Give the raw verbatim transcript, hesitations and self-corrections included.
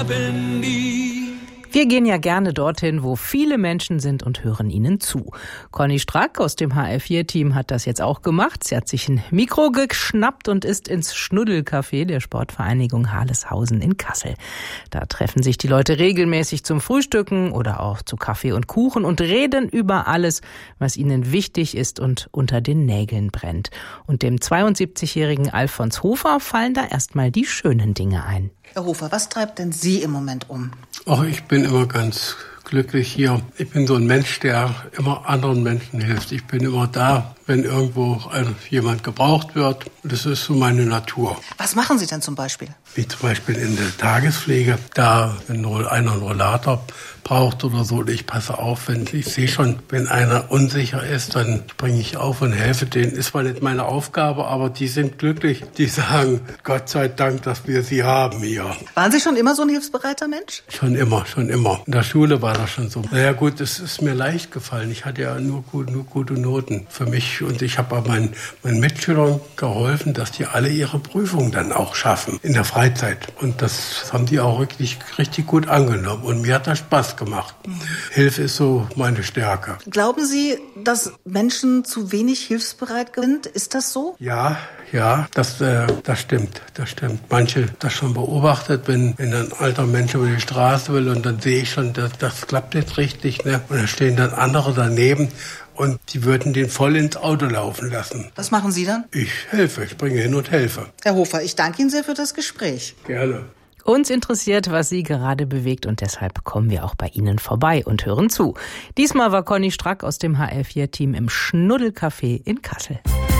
Wir gehen ja gerne dorthin, wo viele Menschen sind und hören ihnen zu. Conny Strack aus dem H R vier Team hat das jetzt auch gemacht. Sie hat sich ein Mikro geschnappt und ist ins Schnuddelcafé der Sportvereinigung Harleshausen in Kassel. Da treffen sich die Leute regelmäßig zum Frühstücken oder auch zu Kaffee und Kuchen und reden über alles, was ihnen wichtig ist und unter den Nägeln brennt. Und dem zweiundsiebzigjährigen Alfons Hofer fallen da erstmal die schönen Dinge ein. Herr Hofer, was treibt denn Sie im Moment um? Ach, ich bin immer ganz glücklich hier. Ich bin so ein Mensch, der immer anderen Menschen hilft. Ich bin immer da, wenn irgendwo jemand gebraucht wird. Das ist so meine Natur. Was machen Sie denn zum Beispiel? Wie zum Beispiel in der Tagespflege, da wenn einer einen Rollator braucht oder so, ich passe auf, wenn ich sehe schon, wenn einer unsicher ist, dann springe ich auf und helfe denen. Ist zwar nicht meine Aufgabe, aber die sind glücklich. Die sagen, Gott sei Dank, dass wir sie haben hier. Waren Sie schon immer so ein hilfsbereiter Mensch? Schon immer, schon immer. In der Schule war das schon so. Naja gut, es ist mir leicht gefallen. Ich hatte ja nur, gut, nur gute Noten für mich und ich habe meinen, meinen Mitschülern geholfen, dass die alle ihre Prüfungen dann auch schaffen in der Freizeit. Und das haben die auch wirklich richtig gut angenommen und mir hat das Spaß gemacht. Mhm. Hilfe ist so meine Stärke. Glauben Sie, dass Menschen zu wenig hilfsbereit sind? Ist das so? Ja, ja, das, äh, das stimmt, das stimmt. Manche das schon beobachtet, wenn, wenn ein alter Mensch über die Straße will und dann sehe ich schon, das, das klappt jetzt richtig, ne? Und da stehen dann andere daneben und die würden den voll ins Auto laufen lassen. Was machen Sie dann? Ich helfe, ich springe hin und helfe. Herr Hofer, ich danke Ihnen sehr für das Gespräch. Gerne. Uns interessiert, was Sie gerade bewegt und deshalb kommen wir auch bei Ihnen vorbei und hören zu. Diesmal war Conny Strack aus dem H R vier Team im Schnuddelcafé in Kassel.